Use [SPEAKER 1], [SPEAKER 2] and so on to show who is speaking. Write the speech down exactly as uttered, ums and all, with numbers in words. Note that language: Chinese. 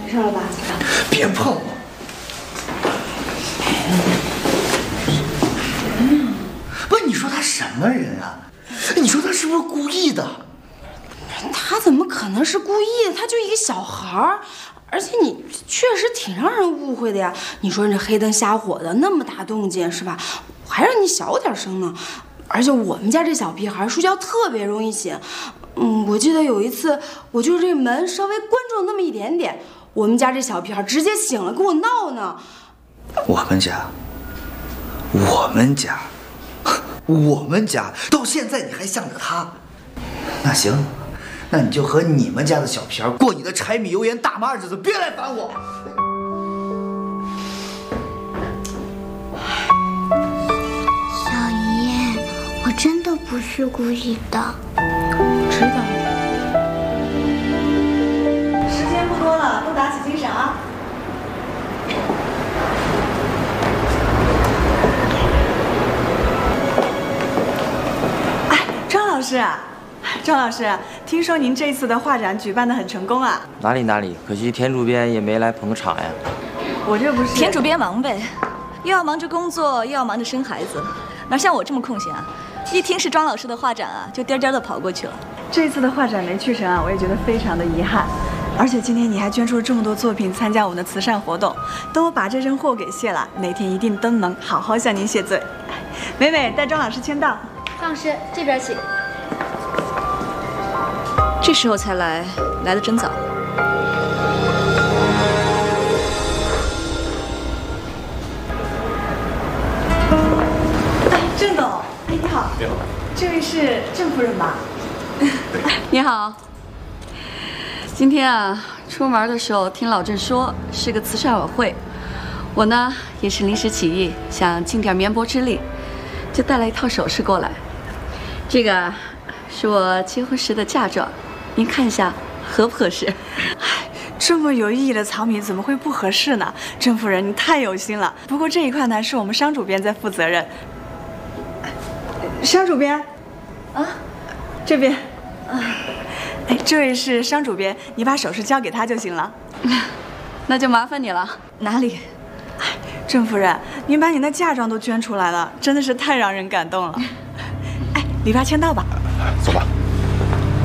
[SPEAKER 1] 没事了吧？
[SPEAKER 2] 别碰我！不是，你说他什么人啊？你说他是不是故意的？
[SPEAKER 1] 他怎么可能是故意的？他就一个小孩儿，而且你确实挺让人误会的呀。你说这黑灯瞎火的，那么大动静是吧？我还让你小点声呢。而且我们家这小屁孩睡觉特别容易醒。嗯，我记得有一次，我就是这门稍微关住了那么一点点，我们家这小屁孩直接醒了，跟我闹呢。
[SPEAKER 2] 我们家，我们家，我们家到现在你还向着他？那行，那你就和你们家的小屁孩过你的柴米油盐大妈日子，别来烦我。
[SPEAKER 3] 小姨，我真的不是故意的。
[SPEAKER 1] 知道。
[SPEAKER 4] 时间不多了，都打起精神啊！哎，庄老师，庄老师，听说您这次的画展举办得很成功啊？
[SPEAKER 5] 哪里哪里，可惜田主编也没来捧场呀。
[SPEAKER 4] 我这不是
[SPEAKER 6] 田主编忙呗，又要忙着工作，又要忙着生孩子，哪像我这么空闲啊？一听是庄老师的画展啊，就颠颠的跑过去了。
[SPEAKER 4] 这次的画展没去成啊，我也觉得非常的遗憾。而且今天你还捐出了这么多作品参加我们的慈善活动，等我把这身货给卸了，哪天一定都能好好向您谢罪。美美，带庄老师签到。
[SPEAKER 3] 庄老师这边请。
[SPEAKER 6] 这时候才来，来得真早。
[SPEAKER 4] 哎，郑总，哎，你好。你好。这位是郑夫人吧？
[SPEAKER 7] 你好。今天啊，出门的时候听老郑说是个慈善晚会，我呢也是临时起意，想尽点绵薄之力，就带了一套首饰过来。这个是我结婚时的嫁妆，您看一下合不合适？
[SPEAKER 4] 这么有意义的藏品怎么会不合适呢？郑夫人，你太有心了。不过这一块呢，是我们商主编在负责任。商主编，
[SPEAKER 6] 啊，
[SPEAKER 4] 这边，啊。哎，这位是商主编，你把首饰交给他就行了。
[SPEAKER 7] 那就麻烦你了。
[SPEAKER 6] 哪里？
[SPEAKER 4] 哎，郑夫人，您把你的嫁妆都捐出来了，真的是太让人感动了。哎，里边签到吧。
[SPEAKER 8] 走吧。